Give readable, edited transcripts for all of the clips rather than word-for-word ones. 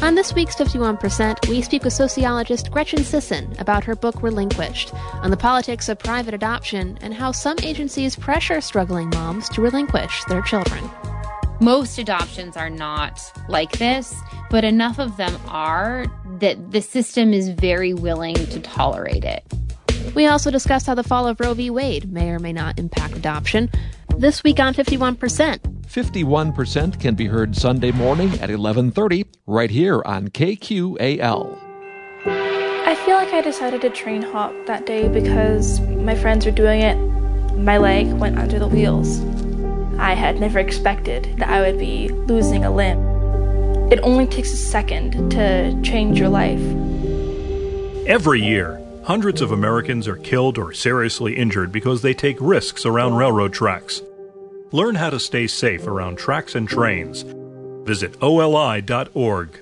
On this week's 51%, we speak with sociologist Gretchen Sisson about her book Relinquished, on the politics of private adoption and how some agencies pressure struggling moms to relinquish their children. Most adoptions are not like this, but enough of them are that the system is very willing to tolerate it. We also discuss how the fall of Roe v. Wade may or may not impact adoption. This week on 51%. 51% can be heard Sunday morning at 11:30 right here on KQAL. I feel like I decided to train hop that day because my friends were doing it. My leg went under the wheels. I had never expected that I would be losing a limb. It only takes a second to change your life. Every year, hundreds of Americans are killed or seriously injured because they take risks around railroad tracks. Learn how to stay safe around tracks and trains. Visit oli.org.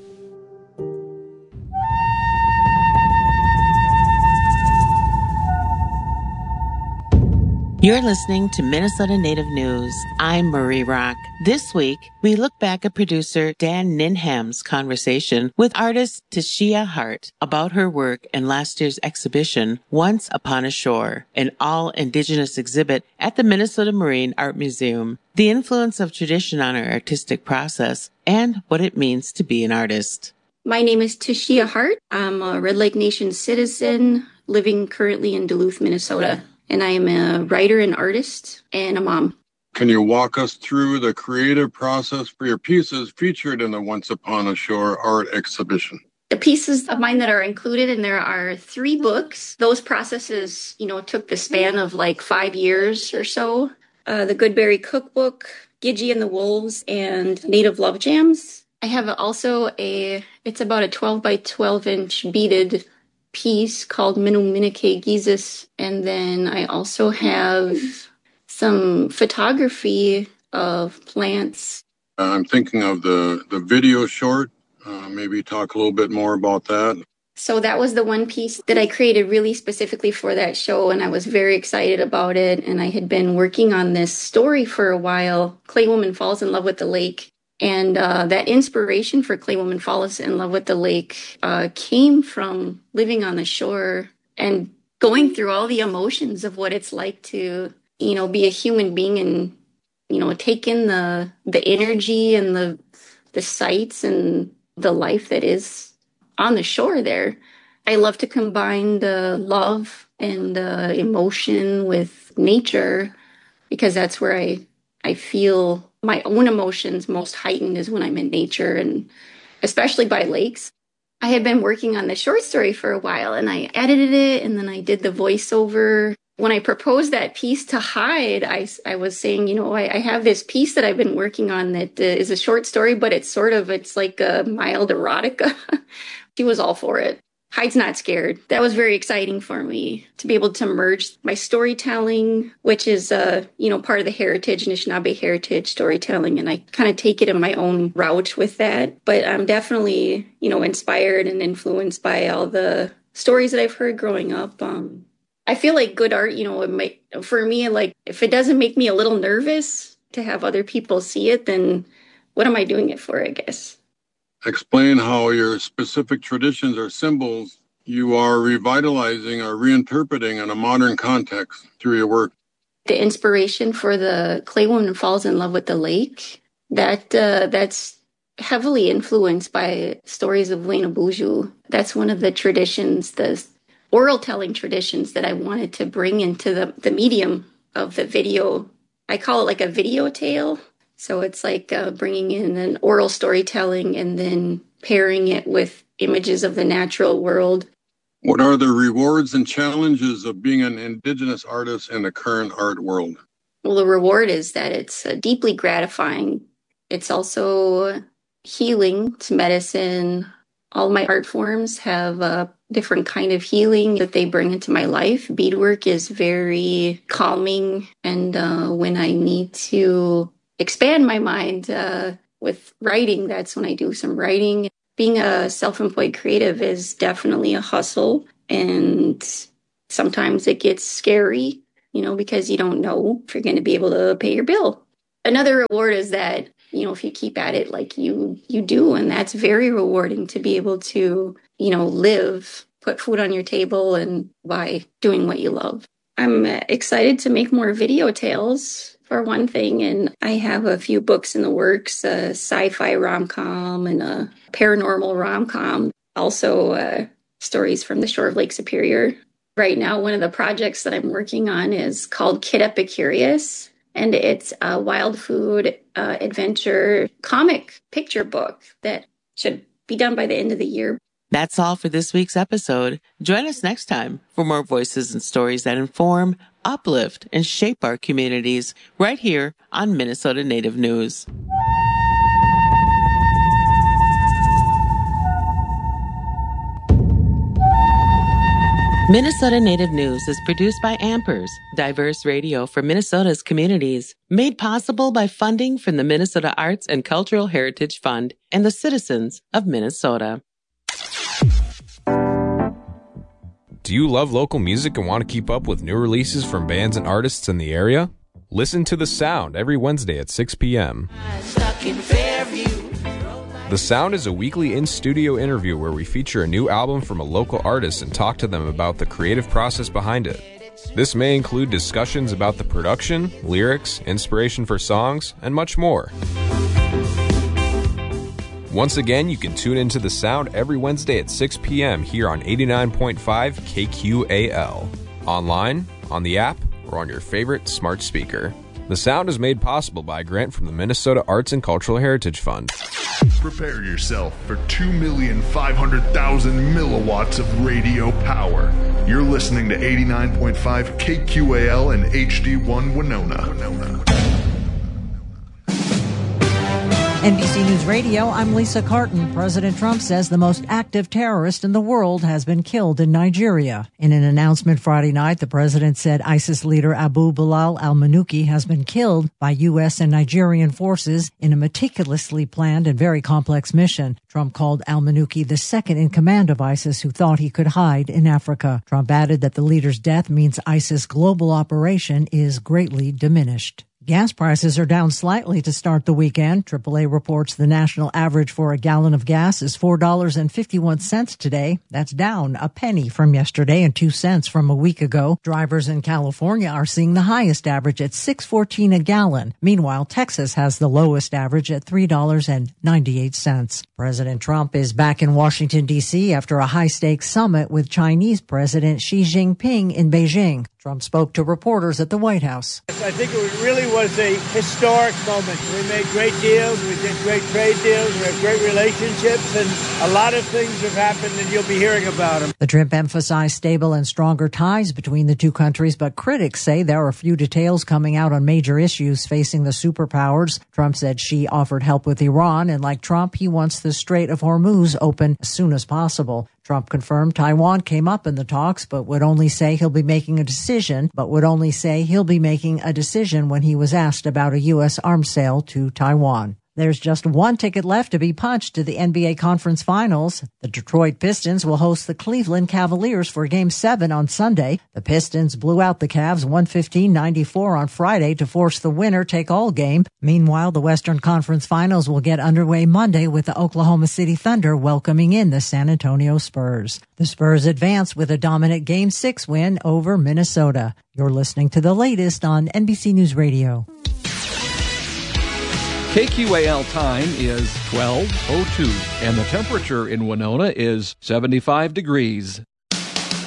You're listening to Minnesota Native News. I'm Marie Rock. This week, we look back at producer Dan Ninham's conversation with artist Tashia Hart about her work in last year's exhibition, Once Upon a Shore, an all-Indigenous exhibit at the Minnesota Marine Art Museum, the influence of tradition on our artistic process, and what it means to be an artist. My name is Tashia Hart. I'm a Red Lake Nation citizen living currently in Duluth, Minnesota. And I am a writer and artist and a mom. Can you walk us through the creative process for your pieces featured in the Once Upon a Shore art exhibition? The pieces of mine that are included, and there are 3 books. Those processes, took the span of like 5 years or so. The Goodberry Cookbook, Gidgee and the Wolves, and Native Love Jams. I have also it's about a 12 by 12 inch beaded piece called Minuminike Gizis, and then I also have some photography of plants. I'm thinking of the video short. Maybe talk a little bit more about that. So that was the one piece that I created really specifically for that show, and I was very excited about it, and I had been working on this story for a while. Clay Woman Falls in Love with the Lake. And that inspiration for Clay Woman Falls in Love with the Lake came from living on the shore and going through all the emotions of what it's like to, be a human being and, take in the energy and the sights and the life that is on the shore there. I love to combine the love and emotion with nature because that's where I feel my own emotions most heightened is when I'm in nature, and especially by lakes. I had been working on the short story for a while, and I edited it, and then I did the voiceover. When I proposed that piece to Hyde, I was saying, I have this piece that I've been working on that is a short story, but it's like a mild erotica. She was all for it. Hyde's not scared. That was very exciting for me to be able to merge my storytelling, which is, part of the heritage, Anishinaabe heritage storytelling. And I kind of take it in my own route with that. But I'm definitely, inspired and influenced by all the stories that I've heard growing up. I feel like good art, for me, like if it doesn't make me a little nervous to have other people see it, then what am I doing it for, I guess? Explain how your specific traditions or symbols you are revitalizing or reinterpreting in a modern context through your work. The inspiration for the Clay Woman Falls in Love with the Lake, that's heavily influenced by stories of Wayne Buju. That's one of the traditions, the oral telling traditions that I wanted to bring into the medium of the video. I call it like a video tale. So it's like bringing in an oral storytelling and then pairing it with images of the natural world. What are the rewards and challenges of being an Indigenous artist in the current art world? Well, the reward is that it's deeply gratifying. It's also healing. It's medicine. All my art forms have a different kind of healing that they bring into my life. Beadwork is very calming. And when I need to expand my mind with writing, that's when I do some writing. Being a self-employed creative is definitely a hustle, and sometimes it gets scary, because you don't know if you're going to be able to pay your bill. Another reward is that if you keep at it like you do. And that's very rewarding to be able to, live, put food on your table, and by doing what you love. I'm excited to make more video tales, for one thing, and I have a few books in the works, a sci-fi rom-com and a paranormal rom-com, also stories from the shore of Lake Superior. Right now, one of the projects that I'm working on is called Kid Epicurious, and it's a wild food adventure comic picture book that should be done by the end of the year. That's all for this week's episode. Join us next time for more voices and stories that inform, uplift, and shape our communities right here on Minnesota Native News. Minnesota Native News is produced by Ampers, diverse radio for Minnesota's communities, made possible by funding from the Minnesota Arts and Cultural Heritage Fund and the citizens of Minnesota. Do you love local music and want to keep up with new releases from bands and artists in the area? Listen to The Sound every Wednesday at 6 p.m. The Sound is a weekly in-studio interview where we feature a new album from a local artist and talk to them about the creative process behind it. This may include discussions about the production, lyrics, inspiration for songs, and much more. Once again, you can tune into The Sound every Wednesday at 6 p.m. here on 89.5 KQAL. Online, on the app, or on your favorite smart speaker. The Sound is made possible by a grant from the Minnesota Arts and Cultural Heritage Fund. Prepare yourself for 2,500,000 milliwatts of radio power. You're listening to 89.5 KQAL and HD1 Winona. NBC News Radio, I'm Lisa Carton. President Trump says the most active terrorist in the world has been killed in Nigeria. In an announcement Friday night, the president said ISIS leader Abu Bilal al-Manuki has been killed by U.S. and Nigerian forces in a meticulously planned and very complex mission. Trump called al-Manuki the second in command of ISIS who thought he could hide in Africa. Trump added that the leader's death means ISIS' global operation is greatly diminished. Gas prices are down slightly to start the weekend. AAA reports the national average for a gallon of gas is $4.51 today. That's down a penny from yesterday and 2 cents from a week ago. Drivers in California are seeing the highest average at $6.14 a gallon. Meanwhile, Texas has the lowest average at $3.98. President Trump is back in Washington, D.C. after a high-stakes summit with Chinese President Xi Jinping in Beijing. Trump spoke to reporters at the White House. I think it really was a historic moment. We made great deals. We did great trade deals. We have great relationships, and a lot of things have happened, and you'll be hearing about them. The trip emphasized stable and stronger ties between the two countries, but critics say there are few details coming out on major issues facing the superpowers. Trump said Xi offered help with Iran, and like Trump, he wants the Strait of Hormuz open as soon as possible. Trump confirmed Taiwan came up in the talks, but would only say he'll be making a decision when he was asked about a U.S. arms sale to Taiwan. There's just one ticket left to be punched to the NBA Conference Finals. The Detroit Pistons will host the Cleveland Cavaliers for Game 7 on Sunday. The Pistons blew out the Cavs 115-94 on Friday to force the winner-take-all game. Meanwhile, the Western Conference Finals will get underway Monday with the Oklahoma City Thunder welcoming in the San Antonio Spurs. The Spurs advance with a dominant Game 6 win over Minnesota. You're listening to the latest on NBC News Radio. KQAL time is 12:02, and the temperature in Winona is 75 degrees.